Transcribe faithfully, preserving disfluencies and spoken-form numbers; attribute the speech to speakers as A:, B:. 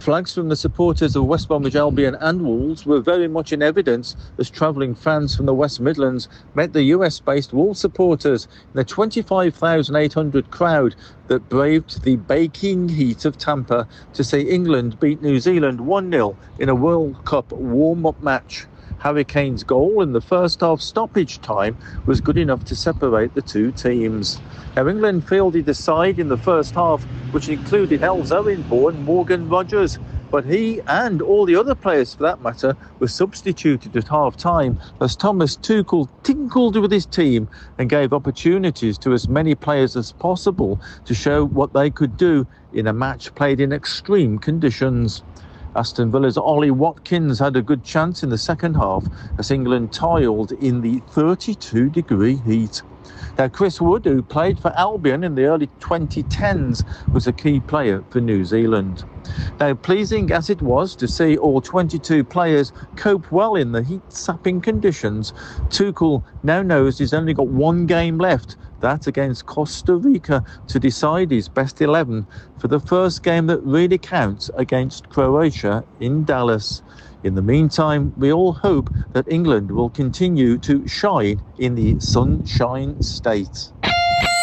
A: Flags from the supporters of West Bromwich Albion and Wolves were very much in evidence as travelling fans from the West Midlands met the U S-based Wolves supporters in the twenty-five thousand eight hundred crowd that braved the baking heat of Tampa to see England beat New Zealand one nil in a World Cup warm-up match. Harry Kane's goal in the first half stoppage time was good enough to separate the two teams. Now, England fielded the side in the first half, which included Hales-Owen-born Morgan Rogers, but he and all the other players for that matter were substituted at half-time as Thomas Tuchel tinkled with his team and gave opportunities to as many players as possible to show what they could do in a match played in extreme conditions. Aston Villa's Ollie Watkins had a good chance in the second half as England toiled in the thirty-two degree heat. Now, Chris Wood, who played for Albion in the early twenty tens, was a key player for New Zealand. Now, pleasing as it was to see all twenty-two players cope well in the heat-sapping conditions, Tuchel now knows he's only got one game left, that against Costa Rica, to decide his best eleven for the first game that really counts against Croatia in Dallas. In the meantime, we all hope that England will continue to shine in the Sunshine State.